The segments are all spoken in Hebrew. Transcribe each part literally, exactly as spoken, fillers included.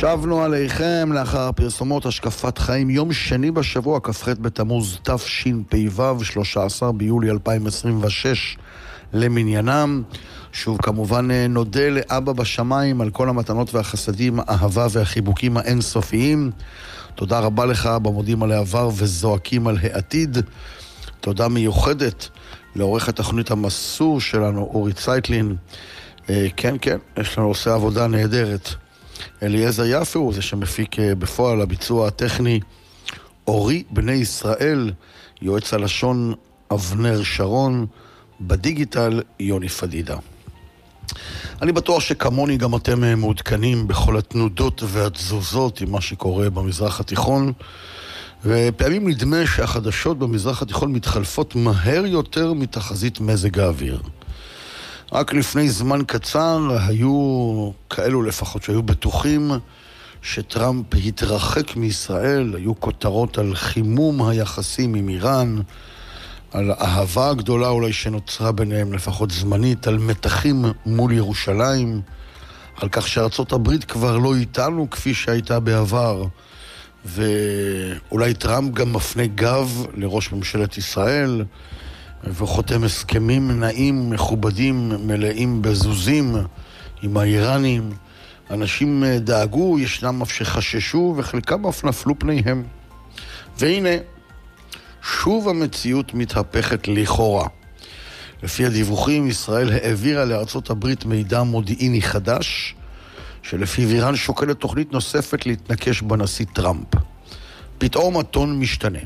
שבנו עליכם לאחר פרסומות השקפת חיים, יום שני בשבוע, כ"ח בתמוז תשפ"ו, שלושה עשר ביולי אלפיים עשרים ושש למניינם. שוב כמובן נודה לאבא בשמיים על כל המתנות והחסדים, האהבה והחיבוקים האינסופיים. תודה רבה לך, במודים על העבר וזועקים על העתיד. תודה מיוחדת לעורך התוכנית המסור שלנו, אורי צייטלין. כן, כן, יש לנו עושה עבודה נהדרת. אליעזר יפה הוא זה שמפיק בפועל הביצוע הטכני. אורי בני ישראל, יועץ הלשון אבנר שרון, בדיגיטל יוני פדידה. אני בטוח שכמוני גם אתם מעודכנים בכל התנודות והתזוזות עם מה שקורה במזרח התיכון, ופעמים נדמה שהחדשות במזרח התיכון מתחלפות מהר יותר מתחזית מזג האוויר. רק לפני זמן קצר היו כאלו לפחות שהיו בטוחים שטראמפ התרחק מישראל, היו כותרות על חימום היחסים עם איראן, על האהבה הגדולה אולי שנוצרה ביניהם לפחות זמנית, על מתחים מול ירושלים, על כך שארצות הברית כבר לא איתנו כפי שהייתה בעבר, ואולי טראמפ גם מפנה גב לראש ממשלת ישראל, וחותם הסכמים נעים, מכובדים, מלאים בזוזים עם האיראנים. אנשים דאגו, ישנם אף שחששו, וחלקם אף נפלו פניהם. והנה, שוב המציאות מתהפכת לכאורה. לפי הדיווחים, ישראל העבירה לארצות הברית מידע מודיעיני חדש, שלפיו איראן שוקלת תוכנית נוספת להתנקש בנשיא טראמפ. פתאום הטון משתנה.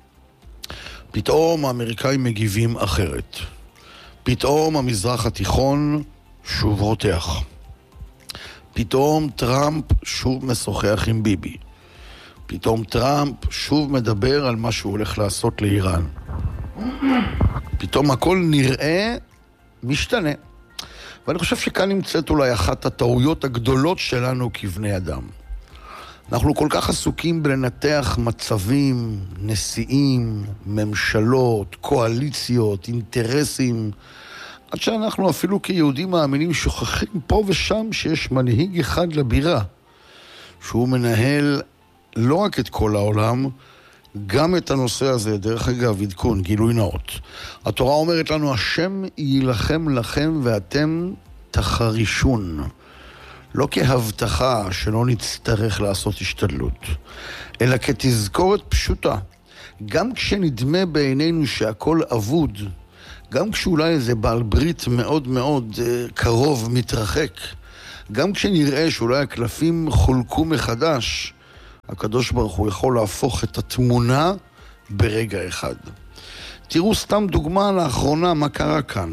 פתאום האמריקאים מגיבים אחרת. פתאום המזרח התיכון שוב רותח. פתאום טראמפ שוב משוחח עם ביבי. פתאום טראמפ שוב מדבר על מה שהוא הולך לעשות לאיראן. פתאום הכל נראה משתנה. ואני חושב שכאן נמצאת אולי אחת הטעויות הגדולות שלנו כבני אדם. אנחנו כל כך עסוקים בלנתח מצבים, נשיאים, ממשלות, קואליציות, אינטרסים, עד שאנחנו אפילו כיהודים מאמינים שוכחים פה ושם שיש מנהיג אחד לבירה, שהוא מנהל לא רק את כל העולם, גם את הנושא הזה. דרך אגב, עדכון, גילוי נאות. התורה אומרת לנו, השם יילחם לכם ואתם תחרישון. לא כהבטחה שלא נצטרך לעשות השתדלות, אלא כתזכורת פשוטה. גם כשנדמה בעינינו שהכל אבוד, גם כשאולי איזה בעל ברית מאוד מאוד אה, קרוב מתרחק, גם כשנראה שאולי הקלפים חולקו מחדש, הקדוש ברוך הוא יכול להפוך את התמונה ברגע אחד. תראו סתם דוגמה לאחרונה מה קרה כאן.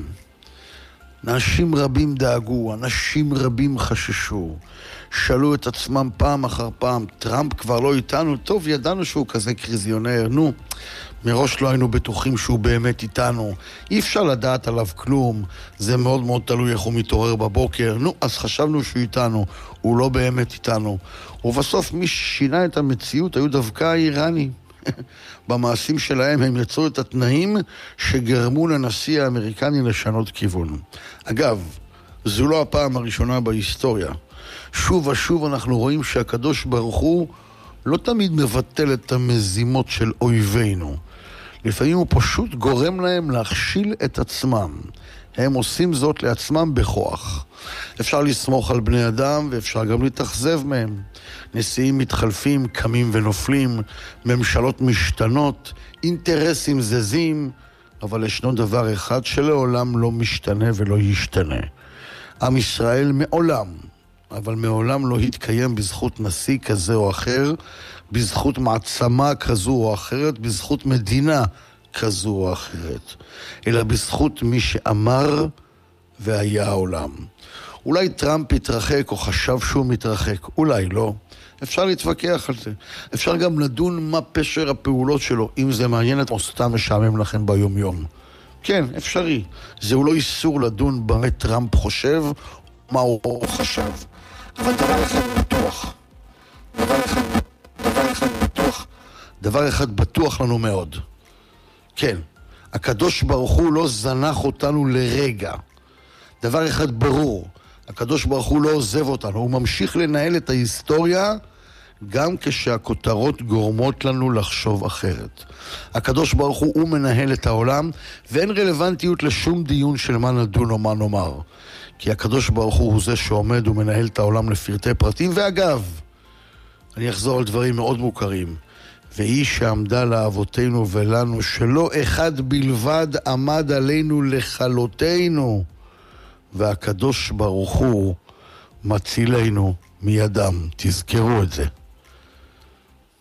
אנשים רבים דאגו, אנשים רבים חששו, שאלו את עצמם פעם אחר פעם, טראמפ כבר לא איתנו, טוב, ידענו שהוא כזה קריזיונר, נו, מראש לא היינו בטוחים שהוא באמת איתנו, אי אפשר לדעת עליו כלום, זה מאוד מאוד תלוי איך הוא מתעורר בבוקר, נו, אז חשבנו שהוא איתנו, הוא לא באמת איתנו, ובסוף מי ששינה את המציאות היו דווקא האיראנים. במעשים שלהם הם יצרו את התנאים שגרמו לנשיא האמריקני לשנות כיוון. אגב, זו לא הפעם הראשונה בהיסטוריה. שוב ושוב אנחנו רואים שהקדוש ברוך הוא לא תמיד מבטל את המזימות של אויבינו. לפעמים הוא פשוט גורם להם להכשיל את עצמם. הם עושים זאת לעצמם בכוח. אפשר לסמוך על בני אדם ואפשר גם להתאכזב מהם. נשיאים מתחלפים, קמים ונופלים, ממשלות משתנות, אינטרסים זזים, אבל ישנו דבר אחד שלעולם לא משתנה ולא ישתנה. עם ישראל מעולם, אבל מעולם לא התקיים בזכות נשיא כזה או אחר, בזכות מעצמה כזו או אחרת, בזכות מדינה כזו או אחרת, אלא בזכות מי שאמר והיה העולם. אולי טראמפ התרחק או חשב שהוא מתרחק, אולי לא. אפשר להתווכח על זה. אפשר גם לדון מה פשר הפעולות שלו, אם זה מעניין או סתם משעמם לכם ביום יום. כן, אפשרי. זהו לא איסור לדון במה טראמפ חושב, מה הוא חשב. אבל דבר אחד בטוח. דבר אחד, דבר אחד בטוח. דבר אחד בטוח לנו מאוד. כן, הקדוש ברוך הוא לא זנח אותנו לרגע. דבר אחד ברור, הקדוש ברוך הוא לא עוזב אותנו, הוא ממשיך לנהל את ההיסטוריה גם כשהכותרות גורמות לנו לחשוב אחרת. הקדוש ברוך הוא, הוא מנהל את העולם, ואין רלוונטיות לשום דיון של מה נדון או מה נאמר. כי הקדוש ברוך הוא הוא זה שעומד ומנהל את העולם לפרטי פרטים, ואגב, אני אחזור על דברים מאוד מוכרים. והיא שעמדה לאבותינו ולנו, שלא אחד בלבד עמד עלינו לכלותנו, והקדוש ברוך הוא מצילנו מידם. תזכרו את זה.